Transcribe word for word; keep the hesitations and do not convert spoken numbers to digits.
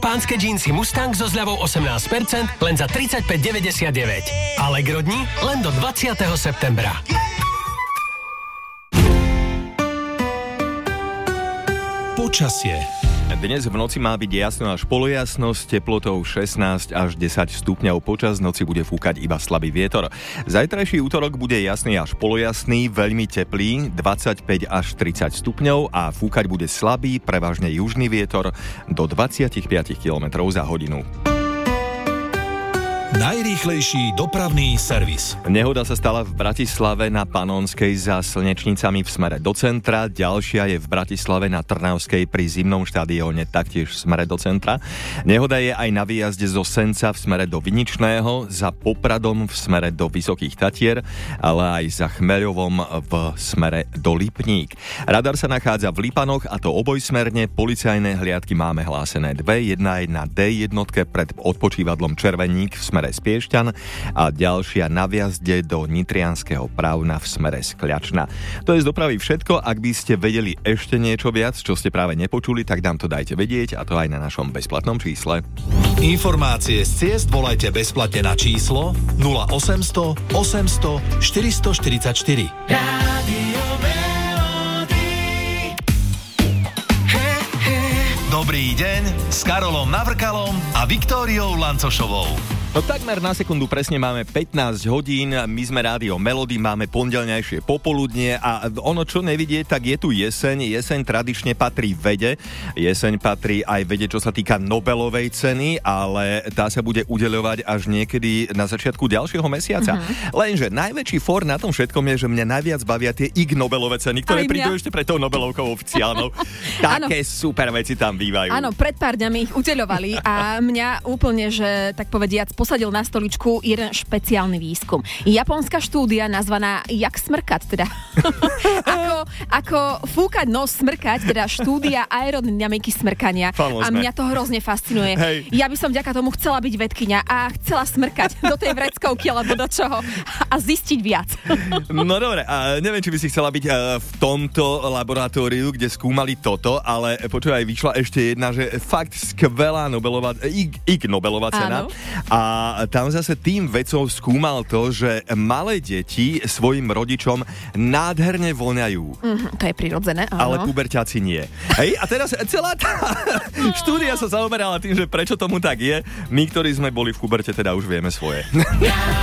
Pánske džínsy Mustang so zľavou osemnásť percent len za tridsaťpäť deväťdesiatdeväť. Allegro dni len do dvadsiateho septembra. Počasie. Dnes v noci má byť jasno až polojasno s teplotou šestnásť až desať stupňov. Počas noci bude fúkať iba slabý vietor. Zajtrajší útorok bude jasný až polojasný, veľmi teplý, dvadsaťpäť až tridsať stupňov a fúkať bude slabý, prevažne južný vietor do dvadsaťpäť kilometrov za hodinu. Najrýchlejší dopravný servis. Nehoda sa stala v Bratislave na Panonskej za Slnečnicami v smere do centra, ďalšia je v Bratislave na Trnavskej pri Zimnom štadióne taktiež v smere do centra. Nehoda je aj na výjazde zo Senca v smere do Viničného, za Popradom v smere do Vysokých Tatier, ale aj za Chmeľovom v smere do Lipník. Radar sa nachádza v Lipanoch a to obojsmerne. Policajné hliadky máme hlásené dve, jedna je na dé jednotke pred odpočívadlom Červeník v smere z Piešťan a ďalšia na viazde do Nitrianskeho Právna v smere z Kľačna. To je z dopravy všetko. Ak by ste vedeli ešte niečo viac, čo ste práve nepočuli, tak nám to dajte vedieť, a to aj na našom bezplatnom čísle. Informácie z ciest volajte bezplatne na číslo nula osemsto osemsto štyristoštyridsaťštyri. Rádio Melody. Dobrý deň s Karolom Navrkalom a Viktóriou Lancošovou. No takmer na sekundu presne máme pätnásť hodín, my sme Rádio Melody, máme pondelňajšie popoludnie a ono čo nevidieť, tak je tu jeseň. Jeseň tradične patrí vede, jeseň patrí aj vede, čo sa týka Nobelovej ceny, ale tá sa bude udeľovať až niekedy na začiatku ďalšieho mesiaca. Mm-hmm. Lenže najväčší for na tom všetkom je, že mňa najviac bavia tie Ig Nobelové ceny, ktoré prídu ešte pred tou Nobelovkou oficiálnou. Také super veci tam bývajú. Áno, pred pár dňami ich udeľovali a mňa úplne, že tak povediac, posadil na stoličku jeden špeciálny výskum. Japonská štúdia nazvaná Jak smrkať, teda ako, ako fúkať nos smrkať, teda štúdia aerodynamiky smrkania. Famózne. A mňa to hrozne fascinuje. Hej. Ja by som vďaka tomu chcela byť vedkyňa a chcela smrkať do tej vreckovky alebo do čoho a zistiť viac. No dobre, a neviem, či by si chcela byť v tomto laboratóriu, kde skúmali toto, ale počúvaj, vyšla ešte jedna, že fakt skvelá Nobelová, Ig, Ig Nobelová cena. Áno. A A tam zase tým vedcov skúmal to, že malé deti svojim rodičom nádherne voňajú. Mm, to je prirodzené, áno. Ale puberťáci nie. Hej, a teraz celá tá štúdia sa zaoberala tým, že prečo tomu tak je. My, ktorí sme boli v puberte, teda už vieme svoje.